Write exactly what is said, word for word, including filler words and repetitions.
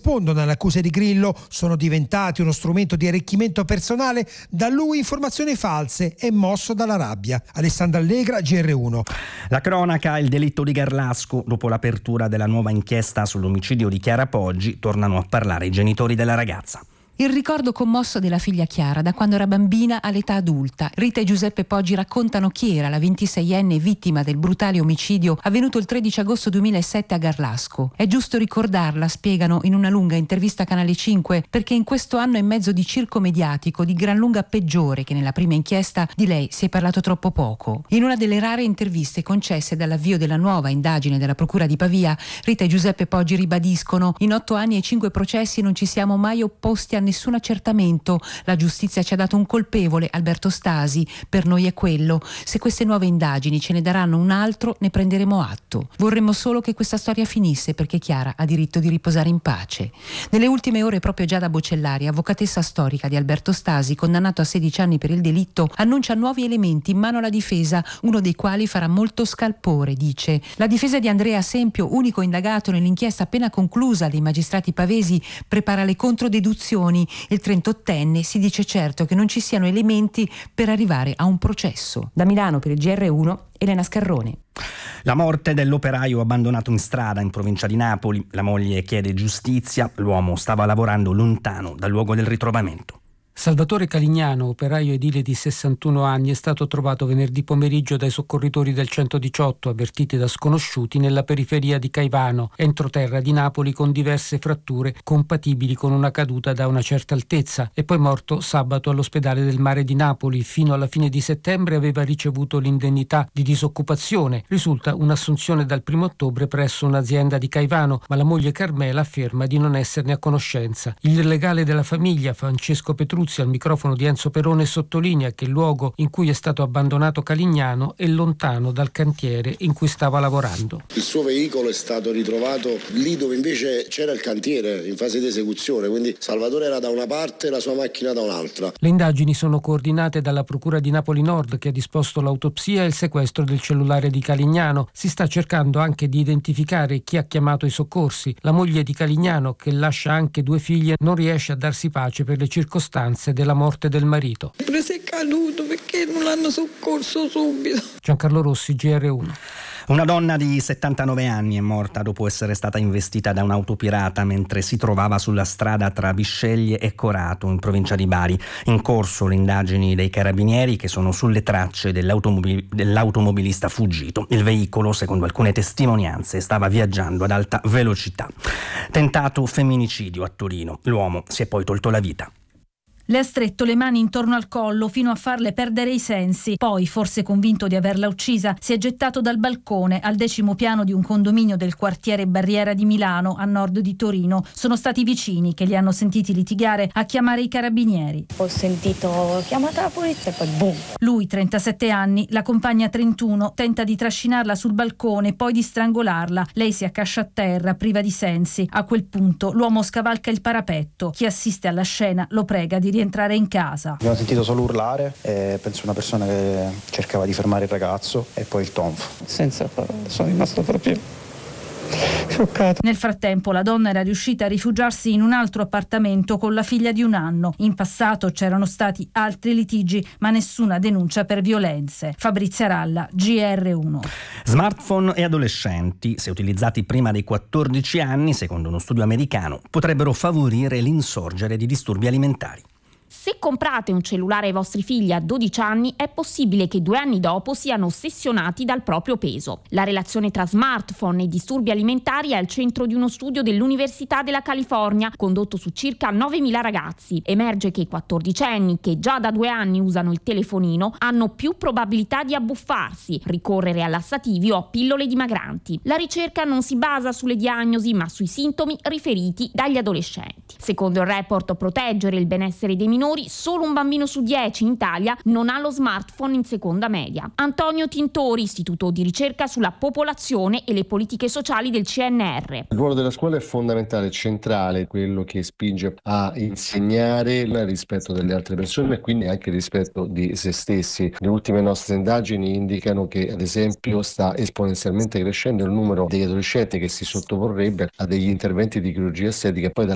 rispondono alle accuse di Grillo, sono diventati uno strumento di arricchimento personale, da lui informazioni false e mosso dalla rabbia. Alessandra Allegra, G R uno. La cronaca, il delitto di Garlasco. Dopo l'apertura della nuova inchiesta sull'omicidio di Chiara Poggi, tornano a parlare i genitori della ragazza. Il ricordo commosso della figlia Chiara da quando era bambina all'età adulta. Rita e Giuseppe Poggi raccontano chi era la ventiseienne vittima del brutale omicidio avvenuto il tredici agosto duemilasette a Garlasco. È giusto ricordarla, spiegano in una lunga intervista a Canale cinque, perché in questo anno e mezzo di circo mediatico di gran lunga peggiore che nella prima inchiesta, di lei si è parlato troppo poco. In una delle rare interviste concesse dall'avvio della nuova indagine della Procura di Pavia, Rita e Giuseppe Poggi ribadiscono: in otto anni e cinque processi non ci siamo mai opposti a nessun accertamento. La giustizia ci ha dato un colpevole, Alberto Stasi. Per noi è quello. Se queste nuove indagini ce ne daranno un altro, ne prenderemo atto. Vorremmo solo che questa storia finisse, perché Chiara ha diritto di riposare in pace. Nelle ultime ore, proprio Giada Bocellari, avvocatessa storica di Alberto Stasi, condannato a sedici anni per il delitto, annuncia nuovi elementi in mano alla difesa, uno dei quali farà molto scalpore, dice. La difesa di Andrea Sempio, unico indagato nell'inchiesta appena conclusa dei magistrati pavesi, prepara le controdeduzioni. Il trentottenne si dice certo che non ci siano elementi per arrivare a un processo. Da Milano per il G R uno, Elena Scarrone. La morte dell'operaio abbandonato in strada in provincia di Napoli. La moglie chiede giustizia. L'uomo stava lavorando lontano dal luogo del ritrovamento. Salvatore Calignano, operaio edile di sessantuno anni, è stato trovato venerdì pomeriggio dai soccorritori del centodiciotto, avvertiti da sconosciuti, nella periferia di Caivano, entroterra di Napoli, con diverse fratture compatibili con una caduta da una certa altezza. È poi morto sabato all'ospedale del Mare di Napoli. Fino alla fine di settembre aveva ricevuto l'indennità di disoccupazione. Risulta un'assunzione dal primo ottobre presso un'azienda di Caivano, ma la moglie Carmela afferma di non esserne a conoscenza. Il legale della famiglia, Francesco Petruzzi, al microfono di Enzo Perone, sottolinea che il luogo in cui è stato abbandonato Calignano è lontano dal cantiere in cui stava lavorando. Il suo veicolo è stato ritrovato lì dove invece c'era il cantiere in fase di esecuzione, quindi Salvatore era da una parte e la sua macchina da un'altra. Le indagini sono coordinate dalla Procura di Napoli Nord, che ha disposto l'autopsia e il sequestro del cellulare di Calignano. Si sta cercando anche di identificare chi ha chiamato i soccorsi. La moglie di Calignano, che lascia anche due figlie, non riesce a darsi pace per le circostanze della morte del marito. Prese è caduto perché non l'hanno soccorso subito. Giancarlo Rossi, G R uno. Una donna di settantanove anni è morta dopo essere stata investita da un'auto pirata mentre si trovava sulla strada tra Bisceglie e Corato, in provincia di Bari. In corso le indagini dei carabinieri, che sono sulle tracce dell'automobil- dell'automobilista fuggito. Il veicolo, secondo alcune testimonianze, stava viaggiando ad alta velocità. Tentato femminicidio a Torino. L'uomo si è poi tolto la vita. Le ha stretto le mani intorno al collo fino a farle perdere i sensi. Poi, forse convinto di averla uccisa, si è gettato dal balcone al decimo piano di un condominio del quartiere Barriera di Milano, a nord di Torino. Sono stati i vicini che li hanno sentiti litigare a chiamare i carabinieri. Ho sentito chiamata la polizia e poi boom. Lui, trentasette anni, la compagna trentuno, tenta di trascinarla sul balcone, poi di strangolarla. Lei si accascia a terra, priva di sensi. A quel punto l'uomo scavalca il parapetto. Chi assiste alla scena lo prega di entrare in casa. Abbiamo sentito solo urlare e penso una persona che cercava di fermare il ragazzo e poi il tonfo. Senza parole, sono rimasto proprio scioccato. Nel frattempo la donna era riuscita a rifugiarsi in un altro appartamento con la figlia di un anno. In passato c'erano stati altri litigi, ma nessuna denuncia per violenze. Fabrizia Ralla, G R uno. Smartphone e adolescenti, se utilizzati prima dei quattordici anni, secondo uno studio americano, potrebbero favorire l'insorgere di disturbi alimentari. Se comprate un cellulare ai vostri figli a dodici anni, è possibile che due anni dopo siano ossessionati dal proprio peso. La relazione tra smartphone e disturbi alimentari è al centro di uno studio dell'Università della California, condotto su circa novemila ragazzi. Emerge che i quattordicenni, che già da due anni usano il telefonino, hanno più probabilità di abbuffarsi, ricorrere a lassativi o a pillole dimagranti. La ricerca non si basa sulle diagnosi, ma sui sintomi riferiti dagli adolescenti. Secondo il report Proteggere il benessere dei minori, solo un bambino su dieci in Italia non ha lo smartphone in seconda media. Antonio Tintori, Istituto di ricerca sulla popolazione e le politiche sociali del C N R. Il ruolo della scuola è fondamentale, centrale, quello che spinge a insegnare il rispetto delle altre persone e quindi anche il rispetto di se stessi. Le ultime nostre indagini indicano che, ad esempio, sta esponenzialmente crescendo il numero degli adolescenti che si sottoporrebbe a degli interventi di chirurgia estetica e poi